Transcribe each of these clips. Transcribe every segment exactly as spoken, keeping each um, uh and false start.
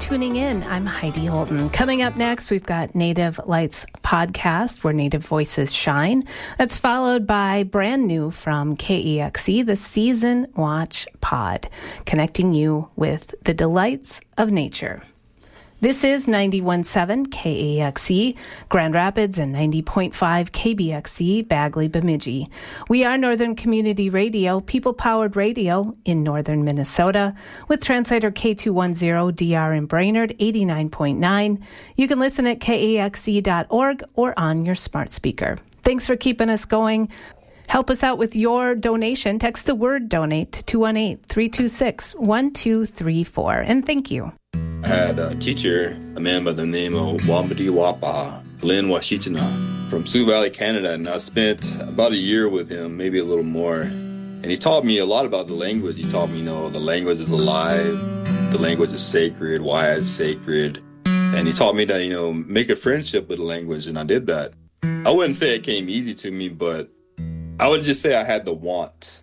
tuning in. I'm Heidi Holton. Coming up next, we've got Native Lights podcast, where Native voices shine. That's followed by brand new from K E X E, the Season Watch Pod, connecting you with the delights of nature. This is ninety-one point seven K A X E, Grand Rapids, and ninety point five K B X E, Bagley, Bemidji. We are Northern Community Radio, people-powered radio in northern Minnesota, with translator K two ten D R in Brainerd, eighty-nine point nine. You can listen at K A X E dot org or on your smart speaker. Thanks for keeping us going. Help us out with your donation. Text the word donate to two one eight, three two six, one two three four. And thank you. I had a teacher, a man by the name of Wambadi Wapa, Glenn Washichana, from Sioux Valley, Canada, and I spent about a year with him, maybe a little more. And he taught me a lot about the language. He taught me, you know, the language is alive, the language is sacred, why it's sacred. And he taught me that, you know, make a friendship with the language, and I did that. I wouldn't say it came easy to me, but I would just say I had the want.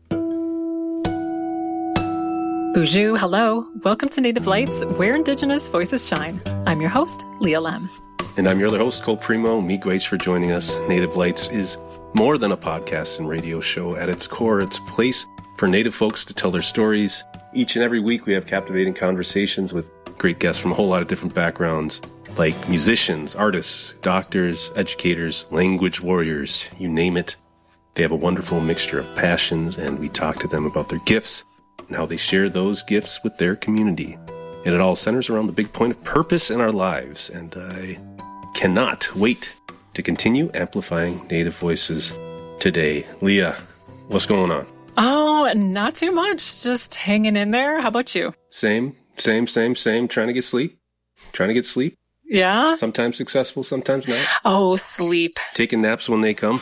Bonjour, hello. Welcome to Native Lights, where Indigenous voices shine. I'm your host, Leah Lem. And I'm your other host, Cole Primo. Miigwech for joining us. Native Lights is more than a podcast and radio show. At its core, it's a place for Native folks to tell their stories. Each and every week, we have captivating conversations with great guests from a whole lot of different backgrounds, like musicians, artists, doctors, educators, language warriors, you name it. They have a wonderful mixture of passions, and we talk to them about their gifts and how they share those gifts with their community. And it all centers around the big point of purpose in our lives. And I cannot wait to continue amplifying Native voices today. Leah, what's going on? Oh, not too much. Just hanging in there. How about you? Same, same, same, same. Trying to get sleep. Trying to get sleep. Yeah? Sometimes successful, sometimes not. Oh, sleep. Taking naps when they come.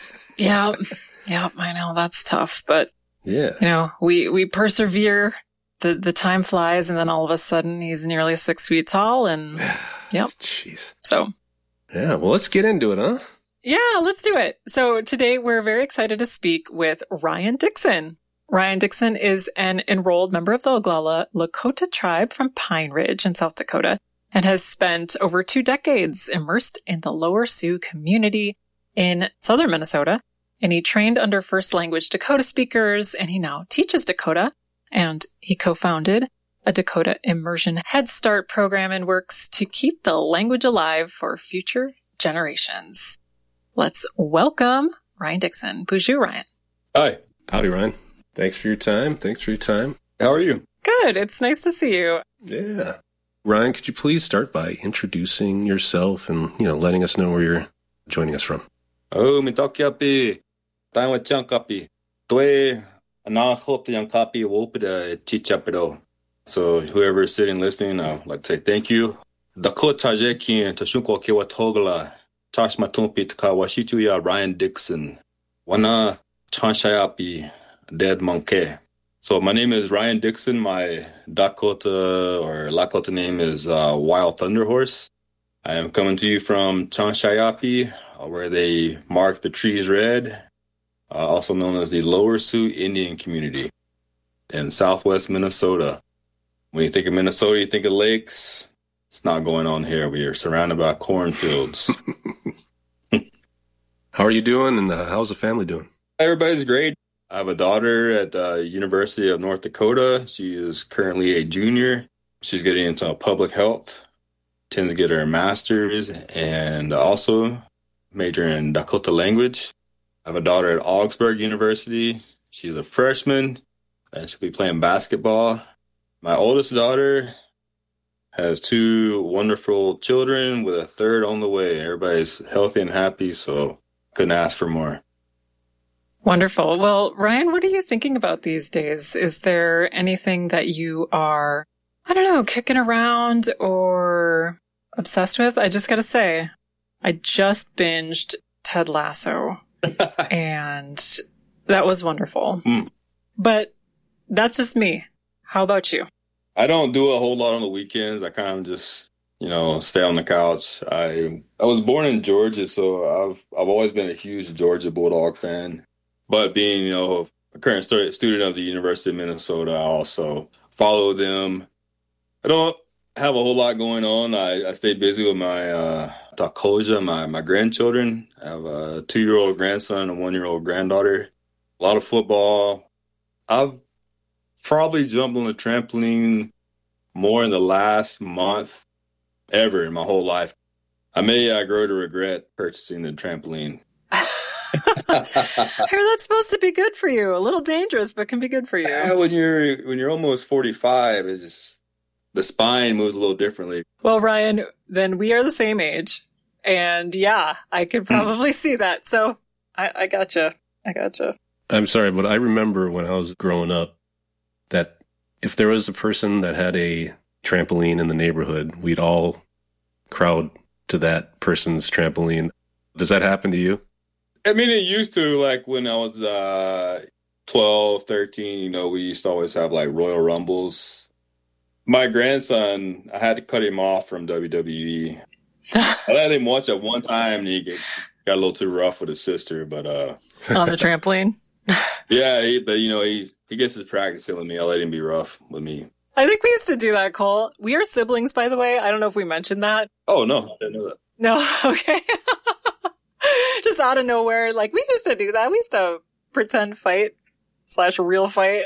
Yeah. Yeah, I know. That's tough. But yeah, you know, we, we persevere, the, the time flies, and then all of a sudden he's nearly six feet tall, and yep. Jeez. So. Yeah, well, let's get into it, huh? Yeah, let's do it. So today we're very excited to speak with Ryan Dixon. Ryan Dixon is an enrolled member of the Oglala Lakota tribe from Pine Ridge in South Dakota, and has spent over two decades immersed in the Lower Sioux community in southern Minnesota. And he trained under First Language Dakota speakers, and he now teaches Dakota. And he co-founded a Dakota Immersion Head Start program and works to keep the language alive for future generations. Let's welcome Ryan Dixon. Bonjour, Ryan. Hi. Howdy, Ryan. Thanks for your time. Thanks for your time. How are you? Good. It's nice to see you. Yeah. Ryan, could you please start by introducing yourself and, you know, letting us know where you're joining us from? Oh, mitakiapi. Taiwan kapi. Toe na hope yang kapi wopida chichapero. So whoever is sitting listening, I'd like to say thank you. Dakota Tajeki and Tashunko Kewa Togala. Tashmatumpi Takawashichuya Ryan Dixon. Wana Chanshayapi Dead Monkey. So my name is Ryan Dixon. My Dakota or Lakota name is uh, Wild Thunder Horse. I am coming to you from Chanshayapi, uh, where they mark the trees red, uh, also known as the Lower Sioux Indian Community in southwest Minnesota. When you think of Minnesota, you think of lakes. It's not going on here. We are surrounded by cornfields. How are you doing, and uh, how's the family doing? Everybody's great. I have a daughter at the University of North Dakota. She is currently a junior. She's getting into public health, tends to get her master's, and also major in Dakota language. I have a daughter at Augsburg University. She's a freshman, and she'll be playing basketball. My oldest daughter has two wonderful children with a third on the way. Everybody's healthy and happy, so couldn't ask for more. Wonderful. Well, Ryan, what are you thinking about these days? Is there anything that you are, I don't know, kicking around or obsessed with? I just got to say, I just binged Ted Lasso, and that was wonderful. Mm. But that's just me. How about you? I don't do a whole lot on the weekends. I kind of just, you know, stay on the couch. I I was born in Georgia, so I've I've always been a huge Georgia Bulldog fan. But being, you know, a current student of the University of Minnesota, I also follow them. I don't have a whole lot going on. I, I stay busy with my uh, Dakoja, my, my grandchildren. I have a two-year-old grandson and a one-year-old granddaughter. A lot of football. I've probably jumped on the trampoline more in the last month ever in my whole life. I may uh, grow to regret purchasing the trampoline. I hear that's supposed to be good for you. A little dangerous, but can be good for you. Yeah, when you're when you're almost forty-five, it's just the spine moves a little differently. Well, Ryan, then we are the same age, and yeah, I could probably see that. So I, I gotcha. I gotcha. I'm sorry, but I remember when I was growing up that if there was a person that had a trampoline in the neighborhood, we'd all crowd to that person's trampoline. Does that happen to you? I mean, it used to, like when I was uh, twelve, thirteen, you know, we used to always have like Royal Rumbles. My grandson, I had to cut him off from W W E. I let him watch it one time and he get, got a little too rough with his sister, but... uh on the trampoline? Yeah, he, but you know, he, he gets his practice in with me. I let him be rough with me. I think we used to do that, Cole. We are siblings, by the way. I don't know if we mentioned that. Oh, no, I didn't know that. No, okay. Just out of nowhere. Like, we used to do that. We used to pretend fight slash real fight.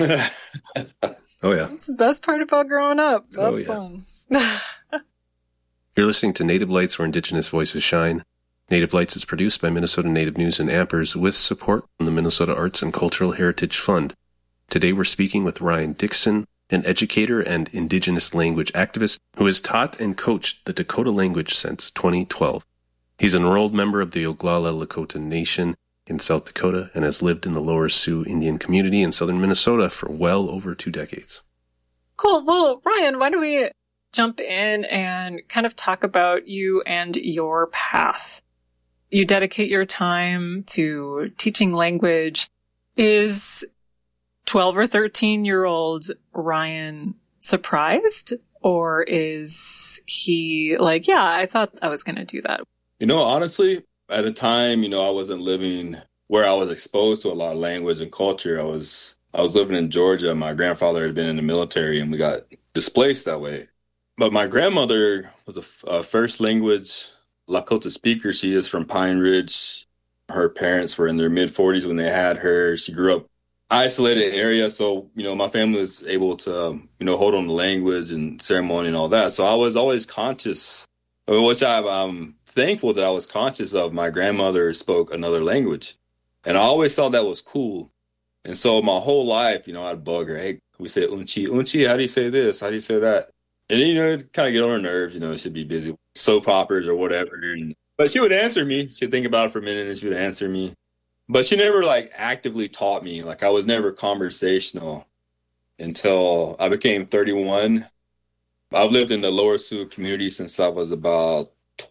Oh, yeah. That's the best part about growing up. That's oh, yeah. fun. You're listening to Native Lights, where Indigenous voices shine. Native Lights is produced by Minnesota Native News and Ampers with support from the Minnesota Arts and Cultural Heritage Fund. Today we're speaking with Ryan Dixon, an educator and Indigenous language activist who has taught and coached the Dakota language since twenty twelve. He's an enrolled member of the Oglala Lakota Nation in South Dakota and has lived in the Lower Sioux Indian community in southern Minnesota for well over two decades. Cool. Well, Ryan, why don't we jump in and kind of talk about you and your path? You dedicate your time to teaching language. Is twelve or thirteen year old Ryan surprised, or is he like, yeah, I thought I was going to do that? You know, honestly, at the time, you know, I wasn't living where I was exposed to a lot of language and culture. I was I was living in Georgia. My grandfather had been in the military and we got displaced that way. But my grandmother was a, a first language Lakota speaker. She is from Pine Ridge. Her parents were in their mid forties when they had her. She grew up isolated area. So, you know, my family was able to, um, you know, hold on to language and ceremony and all that. So I was always conscious, which I'm um, thankful that I was conscious of. My grandmother spoke another language. And I always thought that was cool. And so my whole life, you know, I'd bug her. Hey, we say unchi, unchi, how do you say this? How do you say that? And, you know, it kind of get on her nerves, you know, she'd be busy with soap operas or whatever. And, but she would answer me. She'd think about it for a minute and she would answer me. But she never, like, actively taught me. Like, I was never conversational until I became thirty-one. I've lived in the Lower Sioux community since I was about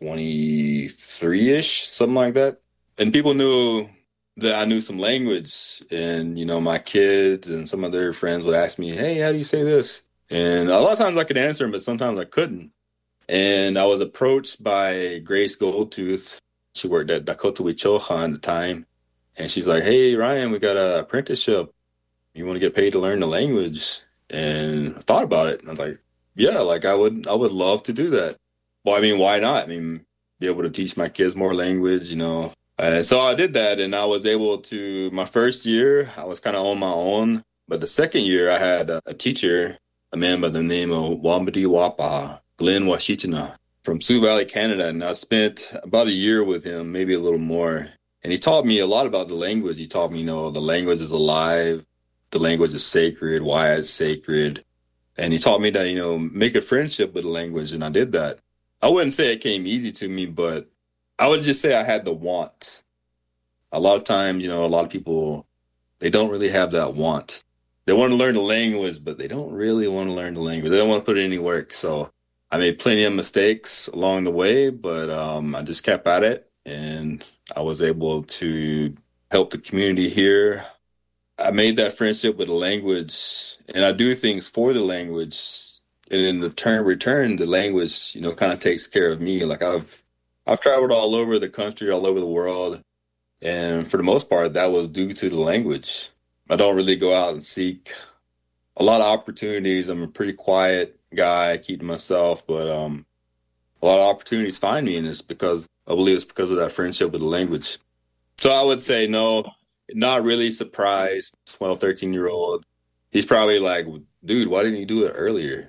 twenty-three-ish, something like that. And people knew that I knew some language. And, you know, my kids and some of their friends would ask me, hey, how do you say this? And a lot of times I could answer them, but sometimes I couldn't. And I was approached by Grace Goldtooth. She worked at Dakota Wichocha at the time. And she's like, hey, Ryan, we got an apprenticeship. You want to get paid to learn the language? And I thought about it. And I was like, yeah, like I would, I would love to do that. Well, I mean, why not? I mean, be able to teach my kids more language, you know. And so I did that, and I was able to, my first year, I was kind of on my own. But the second year, I had a, a teacher, a man by the name of Wambadi Wapa, Glenn Washichina, from Sioux Valley, Canada. And I spent about a year with him, maybe a little more. And he taught me a lot about the language. He taught me, you know, the language is alive. The language is sacred, why it's sacred. And he taught me that, you know, make a friendship with the language. And I did that. I wouldn't say it came easy to me, but I would just say I had the want. A lot of times, you know, a lot of people, they don't really have that want. They want to learn the language, but they don't really want to learn the language. They don't want to put in any work. So I made plenty of mistakes along the way, but um, I just kept at it. And I was able to help the community here. I made that friendship with the language, and I do things for the language. And in the turn return, the language, you know, kind of takes care of me. Like I've, I've traveled all over the country, all over the world. And for the most part, that was due to the language. I don't really go out and seek a lot of opportunities. I'm a pretty quiet guy, keep to myself, but um, a lot of opportunities find me, and it's because I believe it's because of that friendship with the language. So I would say no, not really surprised. twelve, thirteen year old. He's probably like, dude, why didn't you do it earlier?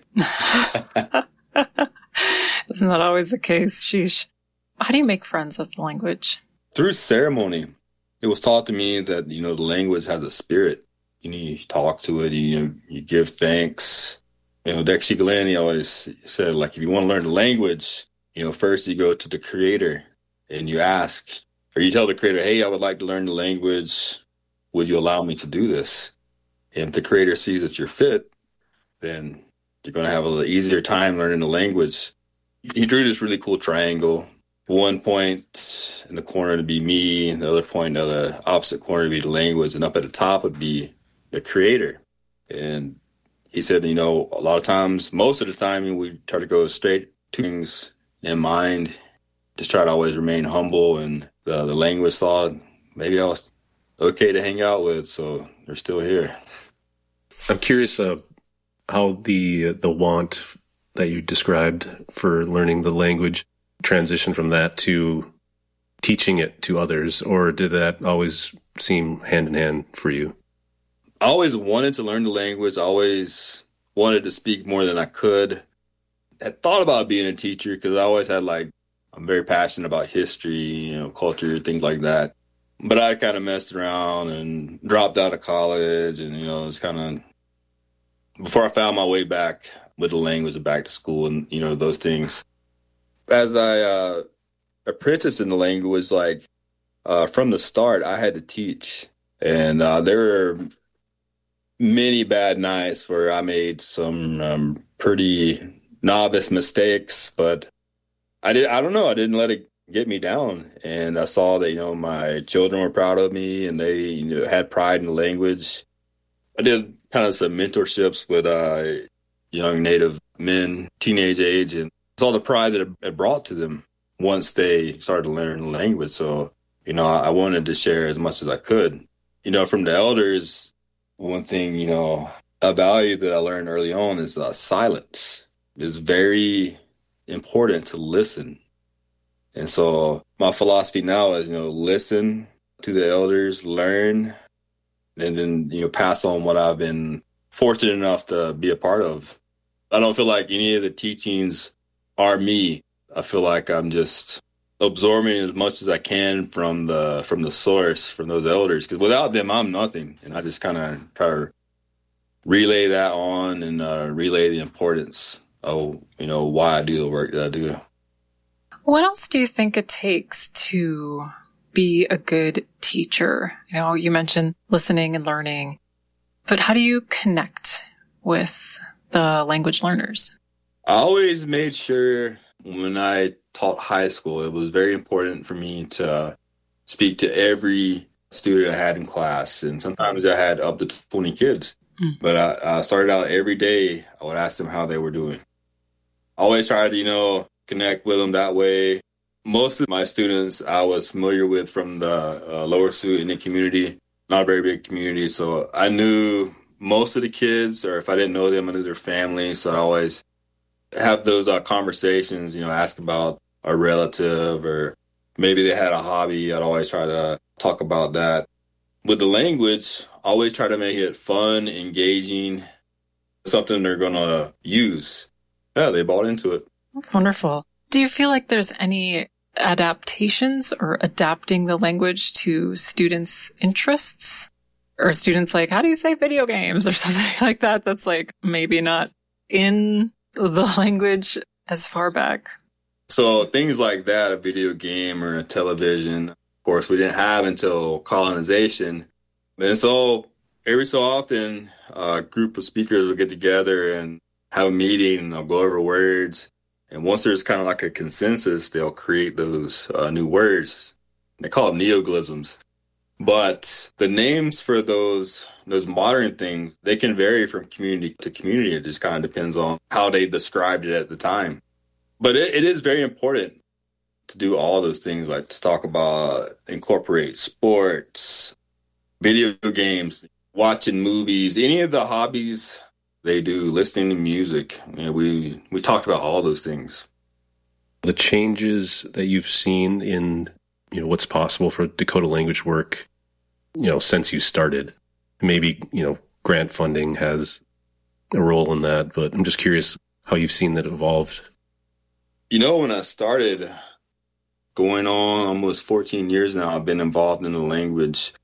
Isn't that always the case? Sheesh. How do you make friends with the language? Through ceremony. It was taught to me that, you know, the language has a spirit. You know, you talk to it, you know, you give thanks. You know, Dexter Glenn, he always said, like, if you want to learn the language, you know, first you go to the creator and you ask, or you tell the creator, hey, I would like to learn the language. Would you allow me to do this? And if the creator sees that you're fit, then you're going to have a little easier time learning the language. He drew this really cool triangle. One point in the corner to be me, and the other point in the opposite corner to be the language, and up at the top would be the creator. And he said, you know, a lot of times, most of the time, we try to go straight to things in mind, just try to always remain humble. And the, the language thought maybe I was okay to hang out with, so they're still here. I'm curious uh, how the the want that you described for learning the language transition from that to teaching it to others, or did that always seem hand in hand for you? I always wanted to learn the language. I always wanted to speak more than I could. I thought about being a teacher because I always had like, I'm very passionate about history, you know, culture, things like that. But I kind of messed around and dropped out of college, and, you know, it's kind of before I found my way back with the language and back to school and, you know, those things. As I uh, apprenticed in the language, like uh, from the start, I had to teach. And uh, there were many bad nights where I made some um, pretty novice mistakes, but I did. I don't know. I didn't let it get me down. And I saw that, you know, my children were proud of me and they, you know, had pride in the language. I did kind of some mentorships with uh, young Native men, teenage age, and saw the pride that it brought to them once they started to learn the language. So, you know, I wanted to share as much as I could. You know, from the elders, one thing, you know, a value that I learned early on is uh, silence. It's very important to listen. And so my philosophy now is, you know, listen to the elders, learn, and then, you know, pass on what I've been fortunate enough to be a part of. I don't feel like any of the teachings are me. I feel like I'm just absorbing as much as I can from the from the source, from those elders, because without them, I'm nothing. And I just kind of try to relay that on and uh, relay the importance of, you know, why I do the work that I do. What else do you think it takes to be a good teacher? You know, you mentioned listening and learning, but how do you connect with the language learners? I always made sure when I taught high school, it was very important for me to speak to every student I had in class. And sometimes I had up to twenty kids. Mm. But I, I started out every day, I would ask them how they were doing. I always tried to, you know, connect with them that way. Most of my students I was familiar with from the uh, Lower Sioux Indian community, not a very big community. So I knew most of the kids, or if I didn't know them, I knew their families. So I always have those uh, conversations, you know, ask about a relative, or maybe they had a hobby. I'd always try to talk about that. With the language, I always try to make it fun, engaging, something they're going to use. Yeah, they bought into it. That's wonderful. Do you feel like there's any adaptations or adapting the language to students' interests? Or students like, how do you say video games or something like that? That's like maybe not in the language as far back. So things like that, a video game or a television, of course, we didn't have until colonization. And so every so often, a group of speakers will get together and have a meeting, and they'll go over words. And once there's kind of like a consensus, they'll create those uh, new words. They call them neologisms. But the names for those those modern things, they can vary from community to community. It just kind of depends on how they described it at the time. But it, it is very important to do all those things, like to talk about, incorporate sports, video games, watching movies, any of the hobbies they do, listening to music. You know, we, we talked about all those things. The changes that you've seen in, you know, what's possible for Dakota language work, you know, since you started, maybe, you know, grant funding has a role in that, but I'm just curious how you've seen that evolved. You know, when I started, going on almost fourteen years now, I've been involved in the language.